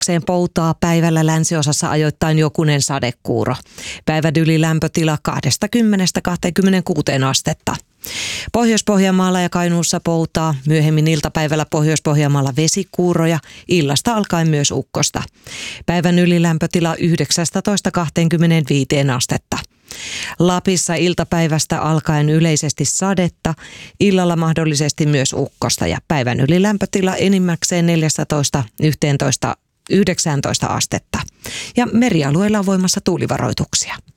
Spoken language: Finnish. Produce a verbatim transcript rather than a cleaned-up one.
poutaa päivällä länsiosassa ajoittain jokunen sadekuuro. Päivän yli lämpötila kaksikymmentä kaksikymmentäkuusi astetta. Pohjois-Pohjanmaalla ja Kainuussa poutaa, myöhemmin iltapäivällä Pohjois-Pohjanmaalla vesikuuroja, illasta alkaen myös ukkosta. Päivän ylilämpötila yhdeksäntoista kaksikymmentäviisi astetta. Lapissa iltapäivästä alkaen yleisesti sadetta, illalla mahdollisesti myös ukkosta ja päivän ylilämpötila enimmäkseen neljätoista yksitoista yhdeksäntoista astetta. Ja merialueilla on voimassa tuulivaroituksia.